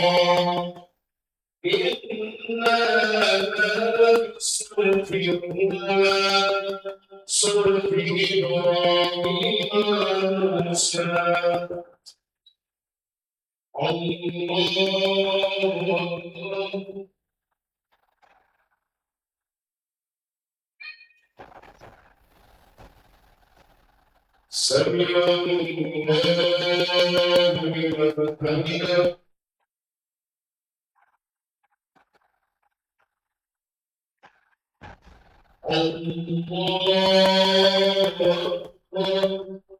إنا لنسلك صحف إبراهيم وموسى الله سمع الله لمن حمده الله أكبر